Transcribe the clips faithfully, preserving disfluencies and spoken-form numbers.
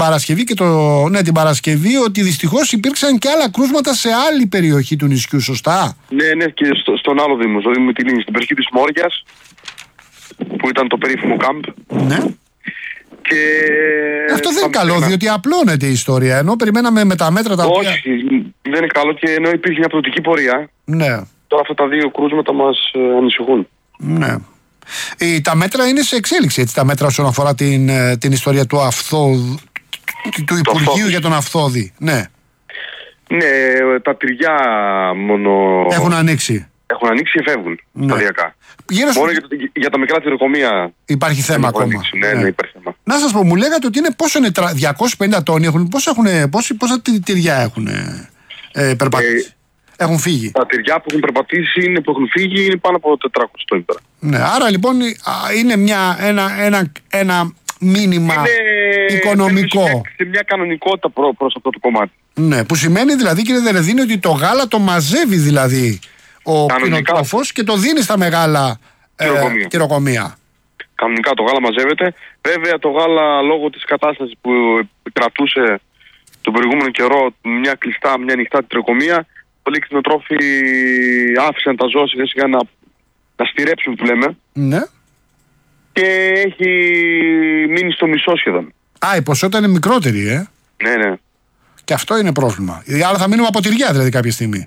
Παρασκευή και το, ναι, την Παρασκευή ότι δυστυχώς υπήρξαν και άλλα κρούσματα σε άλλη περιοχή του νησιού, σωστά? Ναι, ναι, και στο, στον άλλο Δήμο, στο Δήμο Μυτιλήνης, στην περιοχή της Μόριας, που ήταν το περίφημο κάμπ. Ναι. Και... Αυτό δεν είναι καλό, διότι απλώνεται η ιστορία. Ενώ περιμέναμε με τα μέτρα τα οποία. Όχι, δεν είναι καλό, και ενώ υπήρχε μια αποδοτική πορεία. Ναι. Τώρα αυτά τα δύο κρούσματα μας ε, ανησυχούν. Ναι. Ε, τα μέτρα είναι σε εξέλιξη, έτσι, τα μέτρα όσον αφορά την, την ιστορία του Αυθόδη, του Υπουργείου για τον Αυθόδη. Ναι. Ναι, τα τυριά μόνο. Έχουν ανοίξει. Έχουν ανοίξει και φεύγουν Ναι. σταδιακά. Γύρω Μόνο στο... για, για τα μικρά τυροκομεία υπάρχει θέμα ακόμα. Ανοίξει. Ναι, ναι, ναι, υπάρχει θέμα. Να σας πω, μου λέγατε ότι είναι πόσο είναι διακόσιοι πενήντα τόνοι έχουν, πόσο έχουν, πόσο, πόσα τυριά έχουν ε, περπατήσει. Ε, έχουν φύγει. Τα τυριά που έχουν περπατήσει, είναι, που έχουν φύγει, είναι πάνω από τετρακόσια τόνοι τώρα. Ναι, άρα λοιπόν είναι μια, ένα, ένα, ένα μήνυμα είναι οικονομικό. Σε μια, σε μια κανονικότητα προ, προς αυτό το κομμάτι. Ναι, που σημαίνει δηλαδή, κύριε Δερεδίνη, ότι το γάλα το μαζεύει δηλαδή ο κτηνοτρόφος και το δίνει στα μεγάλα τυροκομεία. Ε, τυροκομεία. Κανονικά το γάλα μαζεύεται. Βέβαια το γάλα, λόγω της κατάστασης που κρατούσε τον προηγούμενο καιρό, μια κλειστά, μια ανοιχτά τυροκομεία, πολλοί κτηνοτρόφοι άφησαν τα ζώα σιγά σιγά να, να στηρέψουν, που λέμε. Ναι. Και έχει μείνει στο μισό σχεδόν. Α, η ποσότητα είναι μικρότερη, ε. Ναι, ναι. Και αυτό είναι πρόβλημα. Άρα θα μείνουμε από τυριά δηλαδή κάποια στιγμή.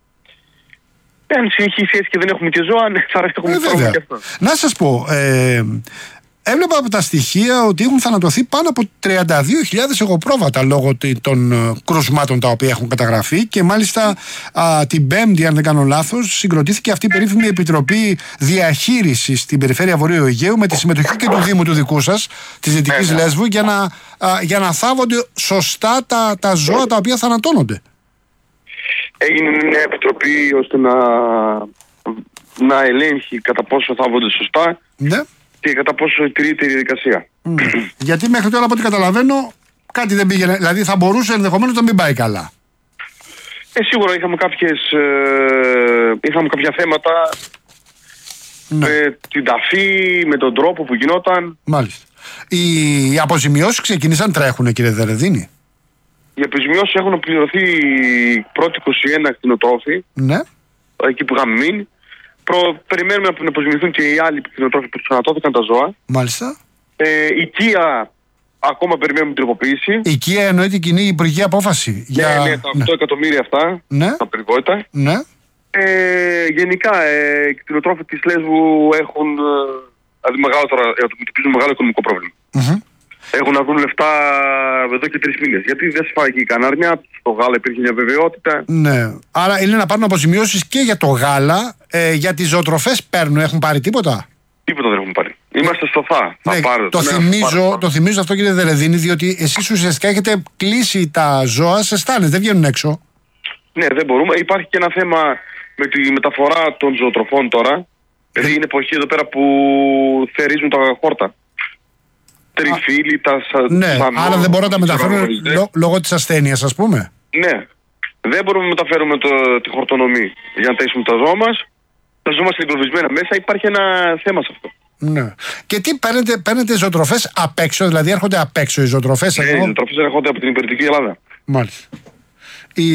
Αν συνεχίσει έτσι και δεν έχουμε και ζώα, ναι, θα έχουμε ε, πρόβλημα και αυτό. Να σας πω, ε, έβλεπα από τα στοιχεία ότι έχουν θανατωθεί πάνω από τριάντα δύο χιλιάδες εγωπρόβατα λόγω των κρουσμάτων τα οποία έχουν καταγραφεί, και μάλιστα α, την Πέμπτη, αν δεν κάνω λάθος, συγκροτήθηκε αυτή η περίφημη Επιτροπή Διαχείρισης στην περιφέρεια Βορείου Αιγαίου με τη συμμετοχή και του Δήμου του δικού σας, της Δυτικής yeah, Λέσβου, για να, α, για να θάβονται σωστά τα, τα ζώα τα οποία θανατώνονται. Έγινε μια επιτροπή ώστε να, να ελέγχει κατά πόσο θάβονται σωστά. Ναι. Και κατά πόσο τηρείται η διαδικασία. Mm. Γιατί μέχρι τώρα, από ό,τι καταλαβαίνω, κάτι δεν πήγαινε. Δηλαδή θα μπορούσε ενδεχομένως να μην πάει καλά. Ε, σίγουρα είχαμε, κάποιες, ε, είχαμε κάποια θέματα, ναι, με την ταφή, με τον τρόπο που γινόταν. Μάλιστα. Οι, οι αποζημιώσεις ξεκίνησαν, τρέχουνε, κύριε Δερεδίνη? Οι αποζημιώσεις έχουν πληρωθεί πρώτοι είκοσι ένα κτηνοτρόφοι. Ναι. Εκεί που είχαμε μείνει. Προ, περιμένουμε να αποζημιωθούν και οι άλλοι κτηνοτρόφοι που θανατώθηκαν τα ζώα. Μάλιστα. Ε, η Κία ακόμα περιμένουμε την τροποποίηση. Η Κία εννοεί την κοινή υπουργική απόφαση. Ναι, για... ναι, τα οκτώ ναι. εκατομμύρια αυτά. Ναι. Τα περιβόητα. Ναι. Ε, γενικά, ε, οι κτηνοτρόφοι της Λέσβου έχουν δηλαδή μεγαλύτερα, αντιμετωπίζουν μεγάλο οικονομικό πρόβλημα. Mm-hmm. Έχουν να δουν λεφτά εδώ και τρεις μήνες. Γιατί δεν σφάγει η κανάρνια, στο γάλα υπήρχε μια βεβαιότητα. Ναι. Άρα είναι να πάρουν αποζημιώσεις και για το γάλα. Ε, για τις ζωοτροφές παίρνουν, έχουν πάρει τίποτα? Τίποτα δεν έχουν πάρει. Είμαστε στο θα. Ναι, θα πάρει, το, ναι, θυμίζω, πάρει. το θυμίζω αυτό, κύριε Δερεδίνη, διότι εσείς ουσιαστικά έχετε κλείσει τα ζώα σε στάνες, δεν βγαίνουν έξω. Ναι, δεν μπορούμε. Υπάρχει και ένα θέμα με τη μεταφορά των ζωοτροφών τώρα. Δηλαδή είναι εποχή εδώ πέρα που θερίζουν τα χόρτα. Τριφύλι, τα ναι, σανό, άρα δεν μπορούν να τα μεταφέρουν λό, λόγω της ασθένειας, ας πούμε. Ναι. Δεν μπορούμε να μεταφέρουμε το, τη χορτονομή για να ταΐσουμε τα ζώα μας. Τα ζώα μας είναι εγκλωβισμένα μέσα. Υπάρχει ένα θέμα σε αυτό. Ναι. Και τι παίρνετε, παίρνετε ζωοτροφές απ' έξω, δηλαδή έρχονται απ' έξω οι ζωοτροφές? Ναι, οι ζωοτροφές έρχονται από την υπηρετική Ελλάδα. Μάλιστα. Η...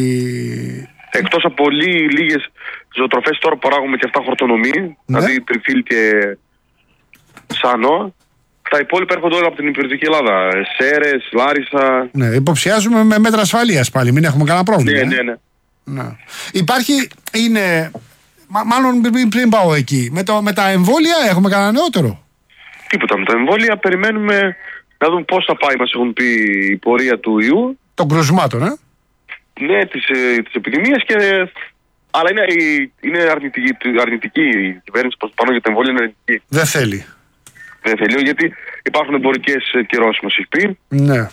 Εκτός από πολύ λίγες ζωοτροφές, τώρα παράγουμε και αυτά χορτονομή, ναι, δηλαδή τριφύλ και σανό. Τα υπόλοιπα έρχονται όλα από την υπηρετική Ελλάδα. Σέρες, Λάρισα. Ναι, υποψιάζουμε με μέτρα ασφαλείας πάλι, μην έχουμε κανένα πρόβλημα. Ναι, ναι, ναι. ναι. Υπάρχει, είναι, μα, μάλλον πριν, πριν πάω εκεί, με, το, με τα εμβόλια έχουμε κανένα νεότερο? Τίποτα. Με τα εμβόλια περιμένουμε να δούμε πώς θα πάει, μας έχουν πει, η πορεία του ιού. Των κρουσμάτων, ε. Ναι, της, της επιδημίας και... Αλλά είναι, είναι αρνητική, αρνητική η κυβέρνηση πάνω για τα εμβόλια, είναι αρνητική. Δεν θέλει. Δεν θέλει, γιατί υπάρχουν εμπορικές κυρώσεις, μας έχει πει. Ναι.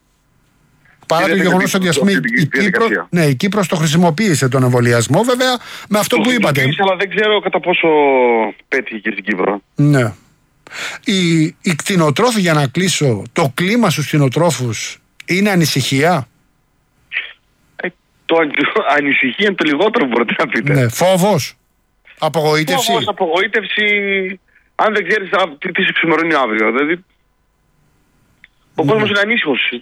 Παρά το γεγονός ότι, ας πούμε, η, Κύπρο, ναι, η Κύπρος το χρησιμοποίησε τον εμβολιασμό, βέβαια, με αυτό το που είπατε. Αλλά δεν ξέρω κατά πόσο πέτυχε και στην Κύπρο. Ναι. Οι, οι κτηνοτρόφοι, για να κλείσω, το κλίμα στους κτηνοτρόφους είναι ανησυχία? Ε, το ανησυχία είναι το λιγότερο, μπορείτε να πείτε. Ναι. Φόβος, απογοήτευση. Φόβος, απογοήτευση. Αν δεν ξέρεις τι, τι σε ξημερώνει αύριο. Δηλαδή, ο mm. κόσμος είναι ανήσυχος.